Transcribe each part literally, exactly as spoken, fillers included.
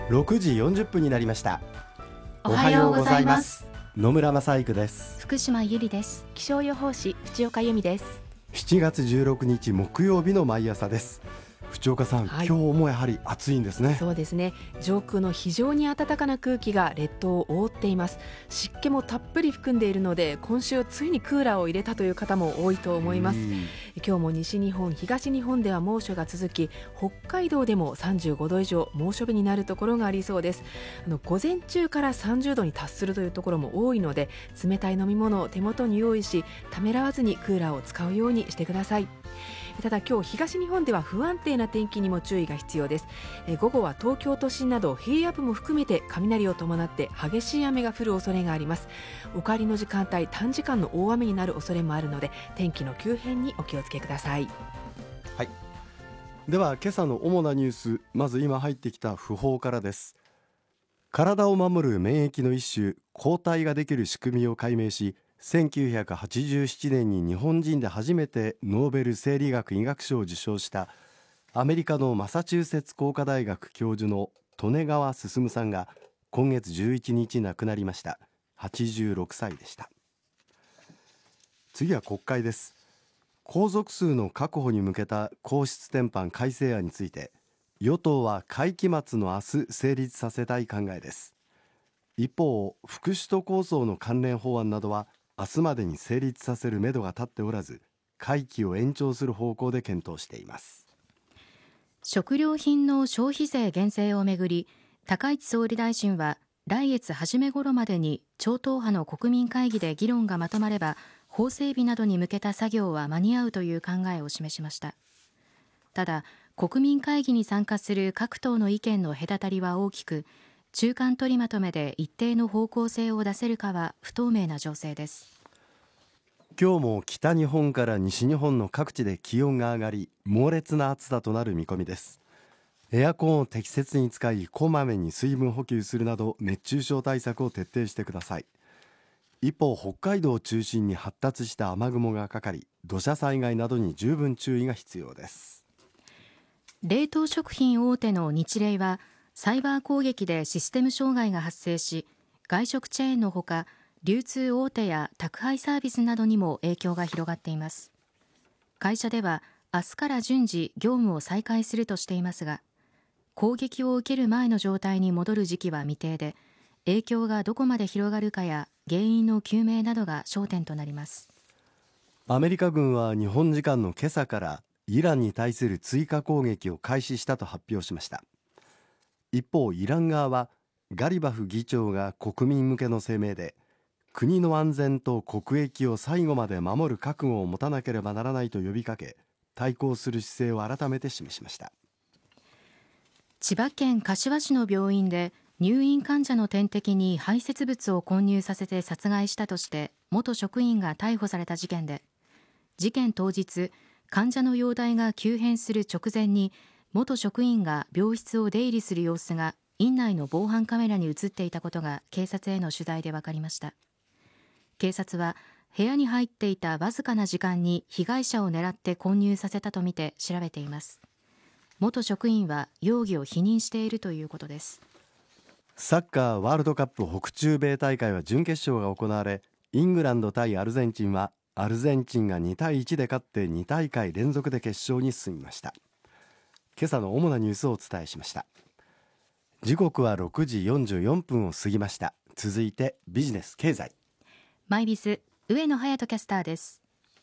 ろくじよんじゅっぷんになりました。 おはようございます。 野村正育です。 福島ゆりです。気象予報士淵岡由美です。 しちがつじゅうろくにち木曜日の毎朝です。淵岡さん、はい、今日もやはり暑いんですね。 そうですね。上空の非常に暖かな空気が列島を覆っています。湿気もたっぷり含んでいるので、今週ついにクーラーを入れたという方も多いと思います。今日も西日本東日本では猛暑が続き、北海道でもさんじゅうごど以上猛暑日になるところがありそうです。あの午前中からさんじゅうどに達するというところも多いので、冷たい飲み物を手元に用意し、ためらわずにクーラーを使うようにしてください。ただ今日東日本では不安定な天気にも注意が必要です。え午後は東京都心など平野部も含めて雷を伴って激しい雨が降る恐れがあります。お帰りの時間帯、短時間の大雨になる恐れもあるので、天気の急変にお気をつけください。 はい、では今朝の主なニュース、まず今入ってきた訃報からです。体を守る免疫の一種、抗体ができる仕組みを解明し、せんきゅうひゃくはちじゅうななねんに日本人で初めてノーベル生理学医学賞を受賞したアメリカのマサチューセッツ工科大学教授の利根川進さんが今月じゅういちにち亡くなりました。はちじゅうろくさいでした。次は国会です。皇族数の確保に向けた皇室典範改正案について、与党は会期末の明日成立させたい考えです。一方、副首都構想の関連法案などは明日までに成立させるめどが立っておらず、会期を延長する方向で検討しています。 食料品の消費税減税をめぐり、高市総理大臣は来月初め頃までに超党派の国民会議で議論がまとまれば、法整備などに向けた作業は間に合うという考えを示しました。ただ、国民会議に参加する各党の意見の隔たりは大きく、中間取りまとめで一定の方向性を出せるかは不透明な情勢です。 今日も北日本から西日本の各地で気温が上がり、猛烈な暑さとなる見込みです。エアコンを適切に使い、こまめに水分補給するなど熱中症対策を徹底してください。一方、北海道を中心に発達した雨雲がかかり、土砂災害などに十分注意が必要です。 冷凍食品大手のニチレイはサイバー攻撃でシステム障害が発生し、外食チェーンのほか流通大手や宅配サービスなどにも影響が広がっています。会社では明日から順次業務を再開するとしていますが、攻撃を受ける前の状態に戻る時期は未定で、影響がどこまで広がるかや原因の究明などが焦点となります。 アメリカ軍は日本時間の今朝からイランに対する追加攻撃を開始したと発表しました。一方、イラン側はガリバフ議長が国民向けの声明で、国の安全と国益を最後まで守る覚悟を持たなければならないと呼びかけ、対抗する姿勢を改めて示しました。 千葉県柏市の病院で入院患者の点滴に排泄物を混入させて殺害したとして元職員が逮捕された事件で、事件当日、患者の容体が急変する直前に元職員が病室を出入りする様子が院内の防犯カメラに映っていたことが警察への取材で分かりました。警察は部屋に入っていたわずかな時間に被害者を狙って混入させたとみて調べています。元職員は容疑を否認しているということです。 サッカーワールドカップ北中米大会は準決勝が行われ、イングランド対アルゼンチンはアルゼンチンがにたいいちで勝ってに大会連続で決勝に進みました。今朝の主なニュースをお伝えしました。時刻はろくじよんじゅうよんぷんを過ぎました。続いてビジネス経済、 マイビス上野隼人キャスターです。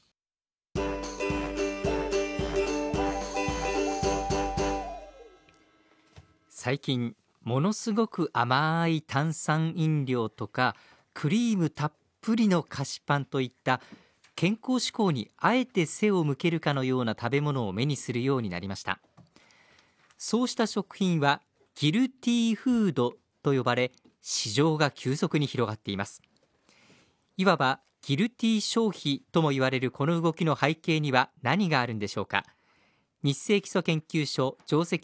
最近ものすごく甘い炭酸飲料とかクリームたっぷりの菓子パンといった健康志向にあえて背を向けるかのような食べ物を目にするようになりました。そうした食品はギルティーフードと呼ばれ、市場が急速に広がっています。いわばギルティー消費とも言われるこの動きの背景には何があるんでしょうか。日清基礎研究所上席